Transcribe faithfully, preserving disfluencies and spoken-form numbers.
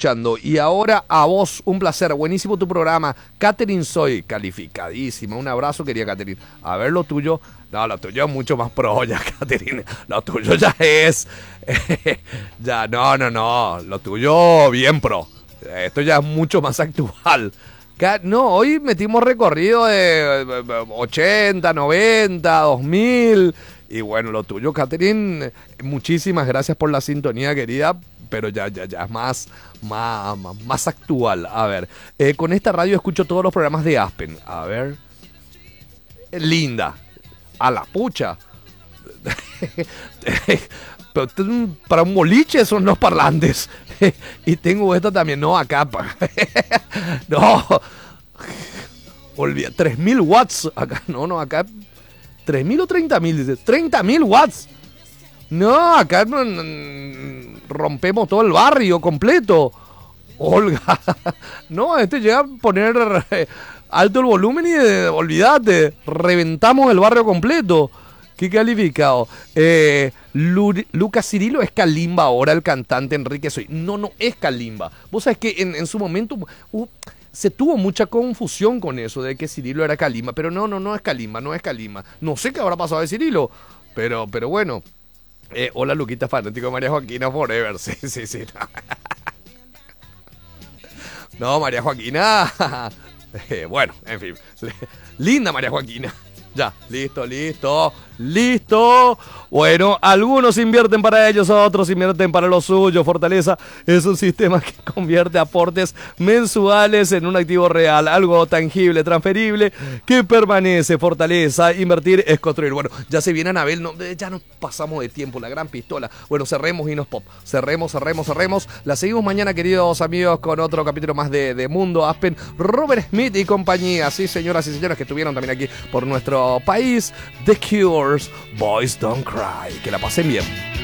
escuchando. Y ahora a vos, un placer. Buenísimo tu programa. Catherine Soy, calificadísima. Un abrazo, querida Catherine. A ver lo tuyo. No, lo tuyo es mucho más pro ya, Catherine. Lo tuyo ya es... ya, no, no, no. Lo tuyo bien pro. Esto ya es mucho más actual. No, hoy metimos recorrido de ochenta, noventa, dos mil. Y bueno, lo tuyo, Catherine, muchísimas gracias por la sintonía, querida. Pero ya, ya, ya es más, más, más, más actual. A ver, eh, con esta radio escucho todos los programas de Aspen. A ver. Linda. A la pucha. Pero para un boliche son los parlantes. Y tengo esta también. No, acá. No. Olvida. tres mil watts. Acá. No, no, acá. ¿tres mil o treinta mil? Dices. treinta mil watts. No, acá rompemos todo el barrio completo. Olga. No, este llega a poner alto el volumen y eh, olvídate. Reventamos el barrio completo. ¿Qué calificado? Eh, Lu, Lucas Cirilo es Kalimba ahora, el cantante Enrique Soy. No, no es Kalimba. Vos sabés que en, en su momento uh, se tuvo mucha confusión con eso de que Cirilo era Kalimba. Pero no, no, no es Kalimba, no es Kalimba. No sé qué habrá pasado de Cirilo. Pero, pero bueno. Eh, hola, Luquita, fanático de María Joaquina Forever. Sí, sí, sí. No, no María Joaquina. Eh, bueno, en fin. Linda María Joaquina. Ya, listo, listo, listo. Bueno, algunos invierten para ellos, otros invierten para lo suyo. Fortaleza es un sistema que convierte aportes mensuales en un activo real, algo tangible, transferible, que permanece. Fortaleza, invertir es construir. Bueno, ya se viene Anabel, no, ya nos pasamos de tiempo, la gran pistola. Bueno, cerremos y nos pop. Cerremos, cerremos, cerremos. La seguimos mañana, queridos amigos, con otro capítulo más de, de Mundo Aspen. Robert Smith y compañía, sí, señoras y señores, que estuvieron también aquí por nuestro país. The Cures, Boys Don't Cry. Que la pasen bien.